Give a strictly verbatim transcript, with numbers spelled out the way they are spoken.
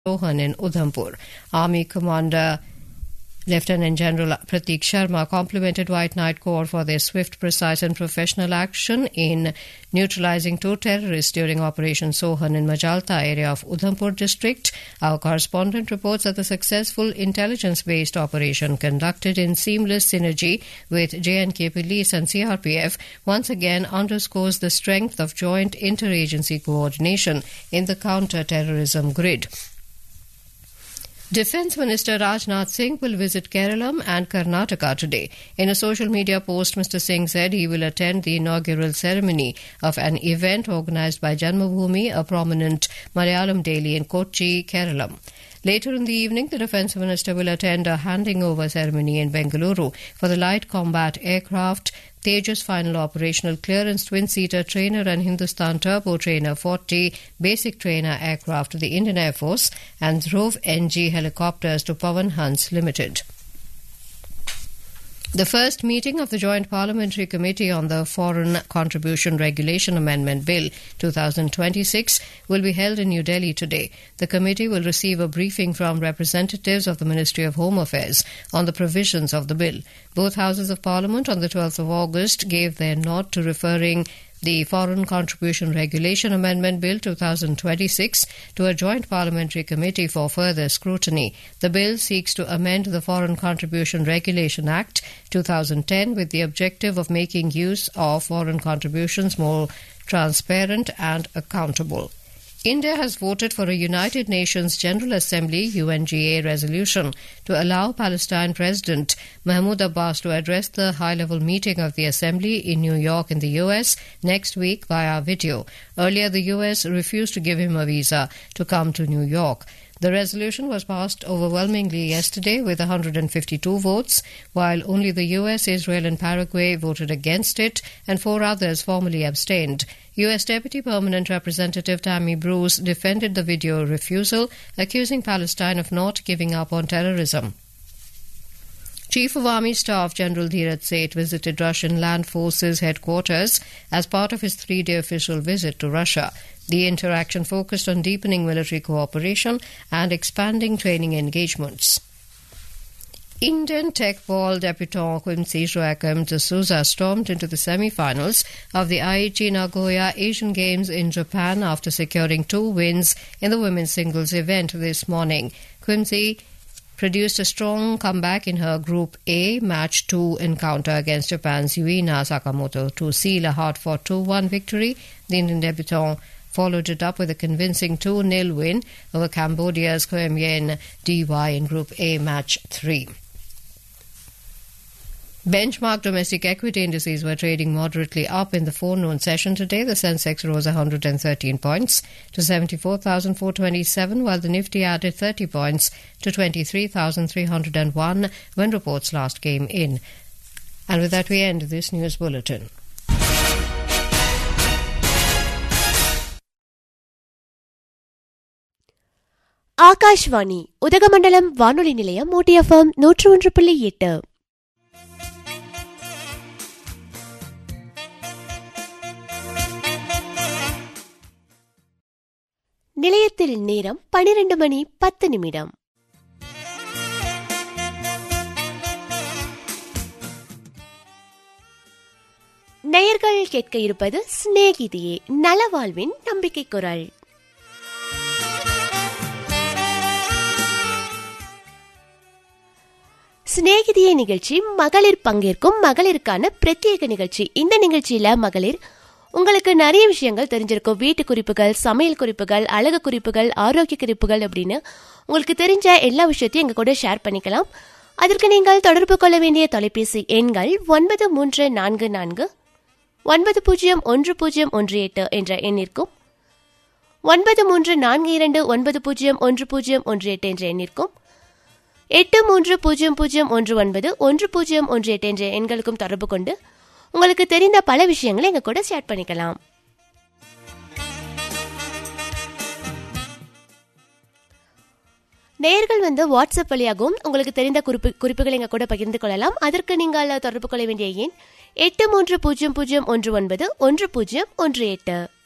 Sohan in Udhampur. Army Commander Lieutenant General Pratik Sharma complimented White Knight Corps for their swift, precise and professional action in neutralizing two terrorists during Operation Sohan in Majalta area of Udhampur district. Our correspondent reports that the successful intelligence-based operation conducted in seamless synergy with J and K Police and C R P F once again underscores the strength of joint interagency coordination in the counter-terrorism grid. Defence Minister Rajnath Singh will visit Kerala and Karnataka today. In a social media post, Mister Singh said he will attend the inaugural ceremony of an event organised by Janmabhoomi, a prominent Malayalam daily in Kochi, Kerala. Later in the evening, the Defence Minister will attend a handing over ceremony in Bengaluru for the light combat aircraft Tejas Final Operational Clearance Twin-Seater Trainer and Hindustan Turbo Trainer forty Basic Trainer aircraft to the Indian Air Force and Dhruv N G helicopters to Pawan Hans Limited. The first meeting of the Joint Parliamentary Committee on the Foreign Contribution Regulation Amendment Bill twenty twenty-six will be held in New Delhi today. The committee will receive a briefing from representatives of the Ministry of Home Affairs on the provisions of the bill. Both Houses of Parliament on the twelfth of August gave their nod to referring the Foreign Contribution Regulation Amendment Bill twenty twenty-six to a joint parliamentary committee for further scrutiny. The bill seeks to amend the Foreign Contribution Regulation Act two thousand ten with the objective of making use of foreign contributions more transparent and accountable. India has voted for a United Nations General Assembly U N G A resolution to allow Palestine President Mahmoud Abbas to address the high-level meeting of the Assembly in New York in the U S next week via video. Earlier, the U S refused to give him a visa to come to New York. The resolution was passed overwhelmingly yesterday with one hundred fifty-two votes, while only the U S, Israel and Paraguay voted against it and four others formally abstained. U S Deputy Permanent Representative Tammy Bruce defended the video refusal, accusing Palestine of not giving up on terrorism. Chief of Army Staff General Dheeraj Seth visited Russian Land Forces headquarters as part of his three-day official visit to Russia. The interaction focused on deepening military cooperation and expanding training engagements. Indian tech ball debutant Quincy Joachim de Souza stormed into the semi-finals of the Aichi Nagoya Asian Games in Japan after securing two wins in the women's singles event this morning. Quincy produced a strong comeback in her Group A Match two encounter against Japan's Yuina Sakamoto to seal a hard-fought two one victory. The Indian debutant followed it up with a convincing two nil win over Cambodia's Koem Yen D Y in Group A Match three. Benchmark domestic equity indices were trading moderately up in the forenoon session today. The Sensex rose one hundred thirteen points to seventy-four thousand four hundred twenty-seven, while the Nifty added thirty points to twenty-three thousand three hundred one when reports last came in. And with that, we end this news bulletin. Akashvani Udhagamandalam வானொலி நிலையம் ஊட்டி FM நூற்று ஒன்று புள்ளி எட்டு. நிலையத்தில் நேரம் பனிரெண்டு மணி பத்து நிமிடம். நேயர்கள் கேட்க இருப்பது சிநேகிதியே நலவாழ்வின் நம்பிக்கை குரல். சிநேகிதியே நிகழ்ச்சி மகளிர் பங்கேற்கும் மகளிருக்கான பிரத்யேக நிகழ்ச்சி. இந்த நிகழ்ச்சியில மகளிர் உங்களுக்கு நிறைய விஷயங்கள் தெரிஞ்சிருக்கும். வீட்டு குறிப்புகள், சமையல் குறிப்புகள், அழகு குறிப்புகள், ஆரோக்கிய குறிப்புகள் அப்படின்னு உங்களுக்கு தெரிஞ்ச எல்லா விஷயத்தையும் எங்க கூட ஷேர் பண்ணிக்கலாம். அதற்கு நீங்கள் தொடர்பு கொள்ள வேண்டிய தொலைபேசி எண்கள் ஒன்பது மூன்று நான்கு நான்கு ஒன்பது பூஜ்ஜியம் ஒன்று பூஜ்ஜியம் ஒன்று எட்டு என்ற எண்ணிற்கும் ஒன்பது மூன்று நான்கு இரண்டு ஒன்பது பூஜ்ஜியம் ஒன்று பூஜ்ஜியம் ஒன்று எட்டு என்ற எண்ணிற்கும் எட்டு மூன்று பூஜ்ஜியம் பூஜ்ஜியம் ஒன்று ஒன்பது ஒன்று பூஜ்ஜியம் ஒன்று எட்டு என்ற எண்களுக்கும் தொடர்பு கொண்டு உங்களுக்கு தெரிந்த பல விஷயங்களை எங்க கூட ஷேர் பண்ணிக்கலாம். நேயர்கள் வந்து வாட்ஸ்அப் வழியாகவும் உங்களுக்கு தெரிந்த குறிப்பு குறிப்புகளை எங்க கூட பகிர்ந்து கொள்ளலாம். அதற்கு நீங்கள் தொடர்பு கொள்ள வேண்டிய எண் எட்டு மூன்று பூஜ்ஜியம் பூஜ்ஜியம் ஒன்று ஒன்பது ஒன்று பூஜ்ஜியம் ஒன்று எட்டு.